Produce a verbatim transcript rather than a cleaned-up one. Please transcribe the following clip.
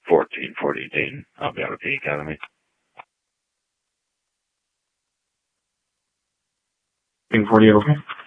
fourteen forty Dayton, I'll be out of the academy. fourteen forty, okay.